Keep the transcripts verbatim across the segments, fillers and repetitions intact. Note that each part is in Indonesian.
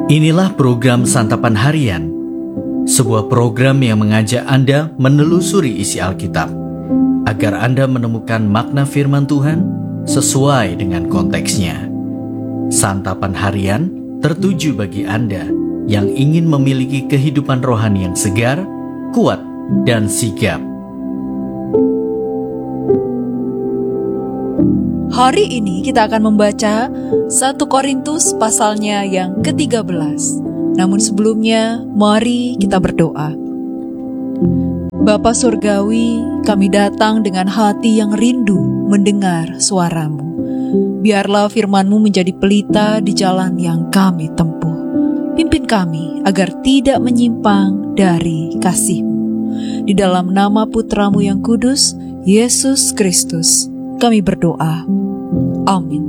Inilah program Santapan Harian, sebuah program yang mengajak Anda menelusuri isi Alkitab, agar Anda menemukan makna firman Tuhan sesuai dengan konteksnya. Santapan Harian tertuju bagi Anda yang ingin memiliki kehidupan rohani yang segar, kuat, dan sigap. Hari ini kita akan membaca satu Korintus pasalnya yang ketiga belas. Namun sebelumnya, mari kita berdoa. Bapa Surgawi, kami datang dengan hati yang rindu mendengar suara-Mu. Biarlah firman-Mu menjadi pelita di jalan yang kami tempuh. Pimpin kami agar tidak menyimpang dari kasih-Mu. Di dalam nama Putra-Mu yang kudus, Yesus Kristus, kami berdoa. Amin.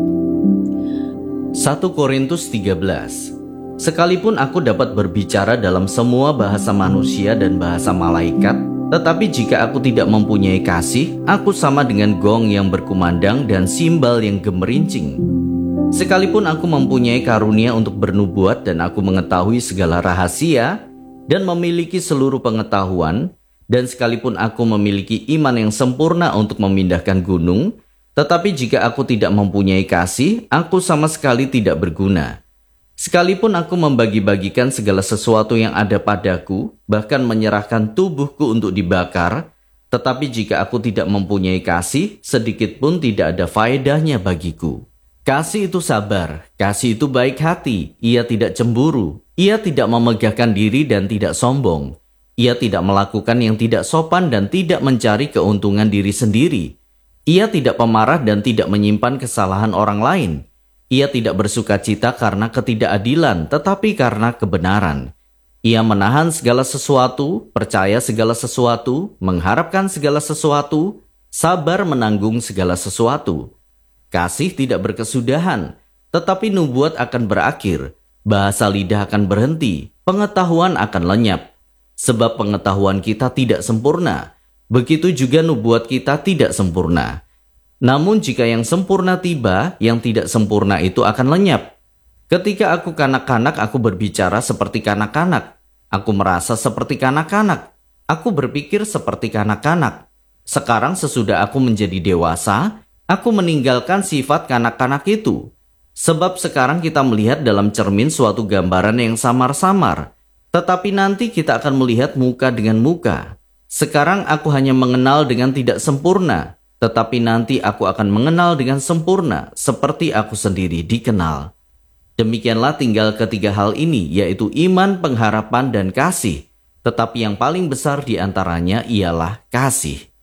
satu Korintus tiga belas. Sekalipun aku dapat berbicara dalam semua bahasa manusia dan bahasa malaikat, tetapi jika aku tidak mempunyai kasih, aku sama dengan gong yang berkumandang dan simbal yang gemerincing. Sekalipun aku mempunyai karunia untuk bernubuat dan aku mengetahui segala rahasia dan memiliki seluruh pengetahuan, dan sekalipun aku memiliki iman yang sempurna untuk memindahkan gunung, tetapi jika aku tidak mempunyai kasih, aku sama sekali tidak berguna. Sekalipun aku membagi-bagikan segala sesuatu yang ada padaku, bahkan menyerahkan tubuhku untuk dibakar, tetapi jika aku tidak mempunyai kasih, sedikit pun tidak ada faedahnya bagiku. Kasih itu sabar, kasih itu baik hati, ia tidak cemburu, ia tidak memegahkan diri dan tidak sombong. Ia tidak melakukan yang tidak sopan dan tidak mencari keuntungan diri sendiri. Ia tidak pemarah dan tidak menyimpan kesalahan orang lain. Ia tidak bersuka cita karena ketidakadilan, tetapi karena kebenaran. Ia menahan segala sesuatu, percaya segala sesuatu, mengharapkan segala sesuatu, sabar menanggung segala sesuatu. Kasih tidak berkesudahan, tetapi nubuat akan berakhir, bahasa lidah akan berhenti, pengetahuan akan lenyap. Sebab pengetahuan kita tidak sempurna, begitu juga nubuat kita tidak sempurna. Namun jika yang sempurna tiba, yang tidak sempurna itu akan lenyap. Ketika aku kanak-kanak, aku berbicara seperti kanak-kanak. Aku merasa seperti kanak-kanak. Aku berpikir seperti kanak-kanak. Sekarang sesudah aku menjadi dewasa, aku meninggalkan sifat kanak-kanak itu. Sebab sekarang kita melihat dalam cermin suatu gambaran yang samar-samar. Tetapi nanti kita akan melihat muka dengan muka. Sekarang aku hanya mengenal dengan tidak sempurna, tetapi nanti aku akan mengenal dengan sempurna, seperti aku sendiri dikenal. Demikianlah tinggal ketiga hal ini, yaitu iman, pengharapan, dan kasih. Tetapi yang paling besar di antaranya ialah kasih.